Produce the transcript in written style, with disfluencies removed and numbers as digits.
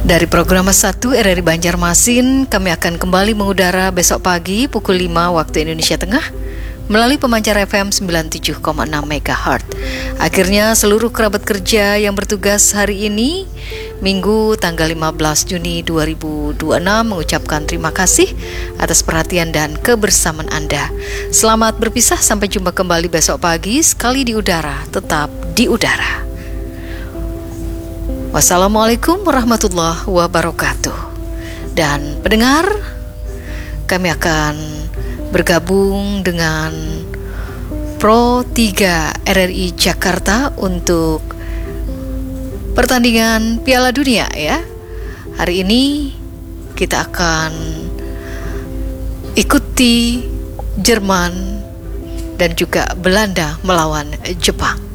Dari program 1 RRI Banjarmasin, kami akan kembali mengudara besok pagi pukul 5 waktu Indonesia Tengah melalui pemancar FM 97,6 MHz. Akhirnya seluruh kerabat kerja yang bertugas hari ini, Minggu tanggal 15 Juni 2026, mengucapkan terima kasih atas perhatian dan kebersamaan Anda. Selamat berpisah, sampai jumpa kembali besok pagi, sekali di udara, tetap di udara. Wassalamualaikum warahmatullahi wabarakatuh. Dan pendengar, kami akan bergabung dengan Pro 3 RRI Jakarta untuk pertandingan Piala Dunia ya. Hari ini kita akan ikuti Jerman dan juga Belanda melawan Jepang.